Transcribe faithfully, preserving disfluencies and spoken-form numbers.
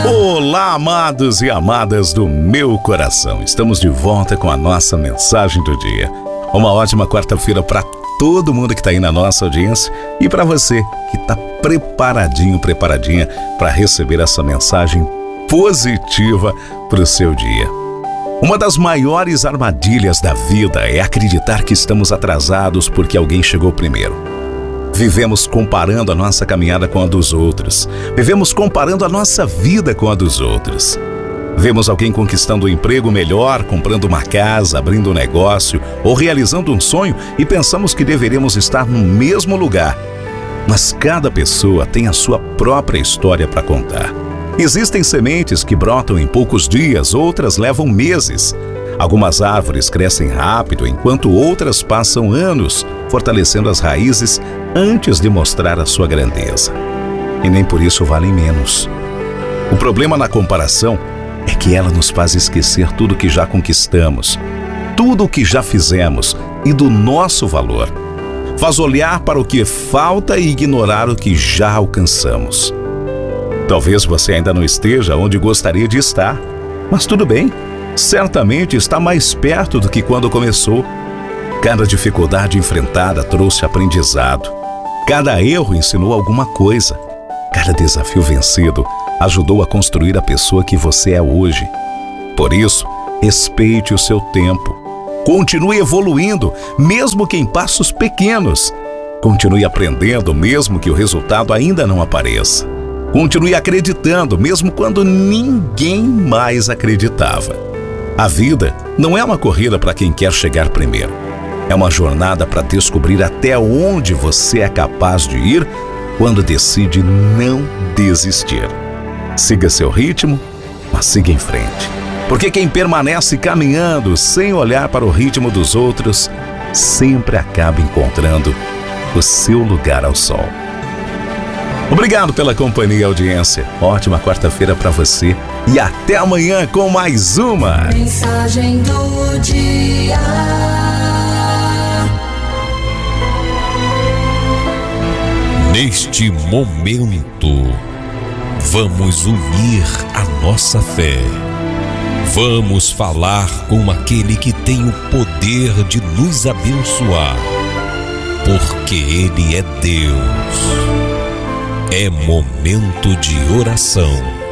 Olá, amados e amadas do meu coração. Estamos de volta com a nossa mensagem do dia. Uma ótima quarta-feira para todo mundo que está aí na nossa audiência e para você que está preparadinho, preparadinha para receber essa mensagem positiva para o seu dia. Uma das maiores armadilhas da vida é acreditar que estamos atrasados porque alguém chegou primeiro. Vivemos comparando a nossa caminhada com a dos outros. Vivemos comparando a nossa vida com a dos outros. Vemos alguém conquistando um emprego melhor, comprando uma casa, abrindo um negócio ou realizando um sonho e pensamos que deveríamos estar no mesmo lugar. Mas cada pessoa tem a sua própria história para contar. Existem sementes que brotam em poucos dias, outras levam meses. Algumas árvores crescem rápido, enquanto outras passam anos, fortalecendo as raízes antes de mostrar a sua grandeza. E nem por isso valem menos. O problema na comparação é que ela nos faz esquecer tudo que já conquistamos, tudo o que já fizemos e do nosso valor. Faz olhar para o que falta e ignorar o que já alcançamos. Talvez você ainda não esteja onde gostaria de estar, mas tudo bem. Certamente está mais perto do que quando começou. Cada dificuldade enfrentada trouxe aprendizado. Cada erro ensinou alguma coisa. Cada desafio vencido ajudou a construir a pessoa que você é hoje. Por isso, respeite o seu tempo. Continue evoluindo, mesmo que em passos pequenos. Continue aprendendo, mesmo que o resultado ainda não apareça. Continue acreditando, mesmo quando ninguém mais acreditava. A vida não é uma corrida para quem quer chegar primeiro. É uma jornada para descobrir até onde você é capaz de ir quando decide não desistir. Siga seu ritmo, mas siga em frente. Porque quem permanece caminhando sem olhar para o ritmo dos outros, sempre acaba encontrando o seu lugar ao sol. Obrigado pela companhia e audiência. Ótima quarta-feira para você e até amanhã com mais uma Mensagem do dia. Neste momento, vamos unir a nossa fé. Vamos falar com aquele que tem o poder de nos abençoar, porque Ele é Deus. É momento de oração.